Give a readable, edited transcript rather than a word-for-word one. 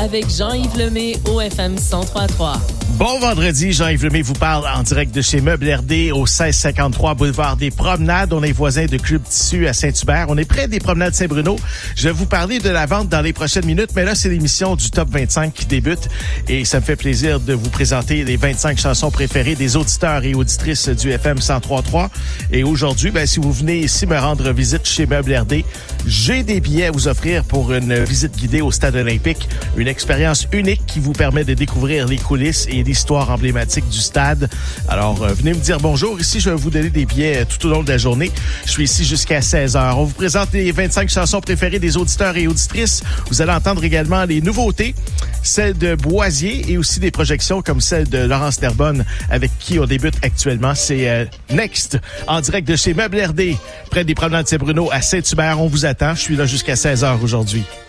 avec Jean-Yves Lemay au FM 103.3. Bon vendredi, Jean-Yves Lemay vous parle en direct de chez Meubles RD au 1653 boulevard des Promenades. On est voisins de Club Tissu à Saint-Hubert. On est près des Promenades Saint-Bruno. Je vais vous parler de la vente dans les prochaines minutes, mais là, c'est l'émission du Top 25 qui débute et ça me fait plaisir de vous présenter les 25 chansons préférées des auditeurs et auditrices du FM 103.3. Et aujourd'hui, si vous venez ici me rendre visite chez Meubles RD, j'ai des billets à vous offrir pour une visite guidée au Stade olympique. Une expérience unique qui vous permet de découvrir les coulisses et l'histoire emblématique du stade. Alors, venez me dire bonjour. Ici, je vais vous donner des billets tout au long de la journée. Je suis ici jusqu'à 16h. On vous présente les 25 chansons préférées des auditeurs et auditrices. Vous allez entendre également les nouveautés, celles de Boisier et aussi des projections comme celle de Laurence Nerbonne avec qui on débute actuellement. C'est Next, en direct de chez Meubles RD, près des Promenades Saint-Bruno à Saint-Hubert. On vous attend. Je suis là jusqu'à 16h aujourd'hui.